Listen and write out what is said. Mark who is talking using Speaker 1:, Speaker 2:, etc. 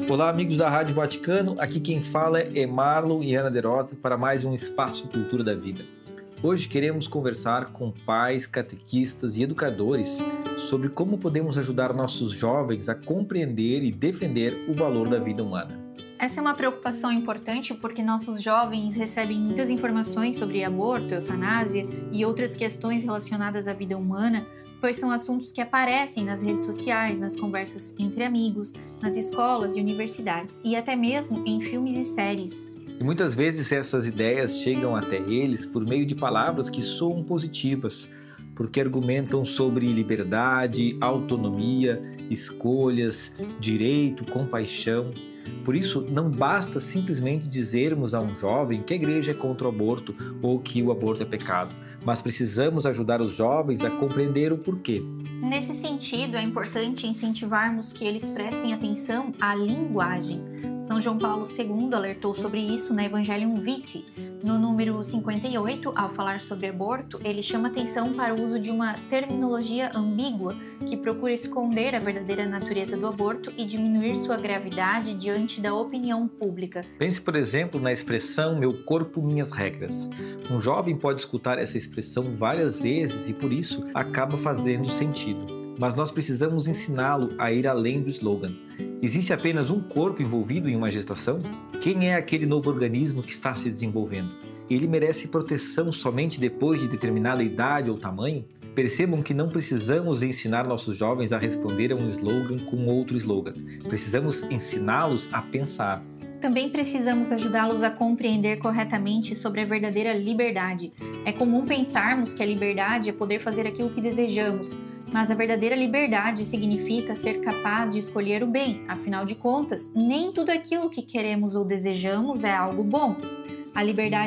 Speaker 1: Olá, amigos da Rádio Vaticano. Aqui quem fala é Marlon e Ana De Rosa para mais um Espaço Cultura da Vida. Hoje queremos conversar com pais, catequistas e educadores sobre como podemos ajudar nossos jovens a compreender e defender o valor da vida humana.
Speaker 2: Essa é uma preocupação importante porque nossos jovens recebem muitas informações sobre aborto, eutanásia e outras questões relacionadas à vida humana, pois são assuntos que aparecem nas redes sociais, nas conversas entre amigos, nas escolas e universidades e até mesmo em filmes e séries.
Speaker 1: E muitas vezes essas ideias chegam até eles por meio de palavras que soam positivas, porque argumentam sobre liberdade, autonomia, escolhas, direito, compaixão. Por isso, não basta simplesmente dizermos a um jovem que a igreja é contra o aborto ou que o aborto é pecado, mas precisamos ajudar os jovens a compreender o porquê.
Speaker 2: Nesse sentido, é importante incentivarmos que eles prestem atenção à linguagem. São João Paulo II alertou sobre isso na Evangelium Vitae. No número 58, ao falar sobre aborto, ele chama atenção para o uso de uma terminologia ambígua que procura esconder a verdadeira natureza do aborto e diminuir sua gravidade diante da opinião pública.
Speaker 1: Pense, por exemplo, na expressão "meu corpo, minhas regras". Um jovem pode escutar essa expressão várias vezes e, por isso, acaba fazendo sentido. Mas nós precisamos ensiná-lo a ir além do slogan. Existe apenas um corpo envolvido em uma gestação? Quem é aquele novo organismo que está se desenvolvendo? Ele merece proteção somente depois de determinada idade ou tamanho? Percebam que não precisamos ensinar nossos jovens a responder a um slogan com outro slogan. Precisamos ensiná-los a pensar.
Speaker 2: Também precisamos ajudá-los a compreender corretamente sobre a verdadeira liberdade. É comum pensarmos que a liberdade é poder fazer aquilo que desejamos, mas a verdadeira liberdade significa ser capaz de escolher o bem. Afinal de contas, nem tudo aquilo que queremos ou desejamos é algo bom. A liberdade